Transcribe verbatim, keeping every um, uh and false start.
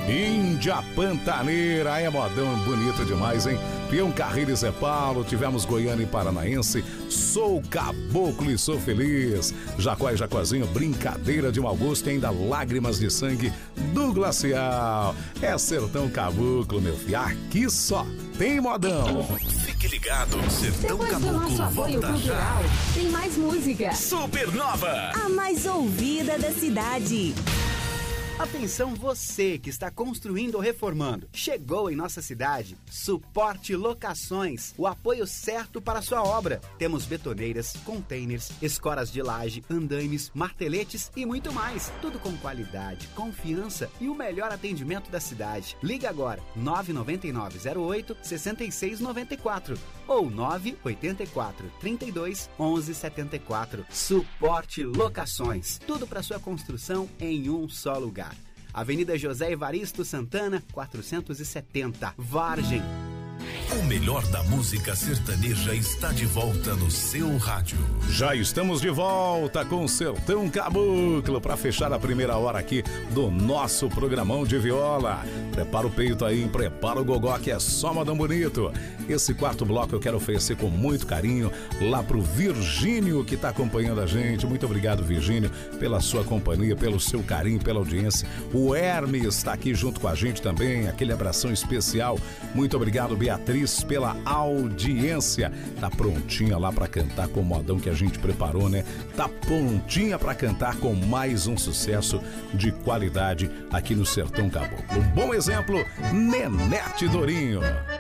Índia Pantaneira, é modão bonito demais, hein? Peão Carreiro e Zé Paulo, tivemos Goiânia e Paranaense, Sou Caboclo e Sou Feliz, Jacó e Jacozinho, Brincadeira de Mau Gosto e ainda Lágrimas de Sangue do Glacial. É Sertão Caboclo, meu filho, aqui só tem modão. Fique ligado, Sertão Depois Caboclo do nosso apoio volta cultural, já. tem mais música. Supernova, a mais ouvida da cidade. Atenção você que está construindo ou reformando. Chegou em nossa cidade Suporte Locações, o apoio certo para a sua obra. Temos betoneiras, containers, escoras de laje, andaimes, marteletes e muito mais. Tudo com qualidade, confiança e o melhor atendimento da cidade. Liga agora nove nove nove zero oito seis seis nove quatro ou nove oito quatro, trinta e dois, onze setenta e quatro. Suporte Locações. Tudo para sua construção em um só lugar. Avenida José Evaristo Santana, quatrocentos e setenta, Vargem. O melhor da música sertaneja está de volta no seu rádio. Já estamos de volta com Sertão Caboclo para fechar a primeira hora aqui do nosso programão de viola. Prepara o peito aí, prepara o gogó que é só modão bonito. Esse quarto bloco eu quero oferecer com muito carinho lá pro Virgínio que tá acompanhando a gente. Muito obrigado, Virgínio, pela sua companhia, pelo seu carinho, pela audiência. O Hermes está aqui junto com a gente também, aquele abração especial. Muito obrigado, Beatriz, pela audiência. Tá prontinha lá pra cantar com o modão que a gente preparou, né? Tá prontinha pra cantar com mais um sucesso de qualidade aqui no Sertão Caboclo. Um bom exemplo, Nenete Dorinho.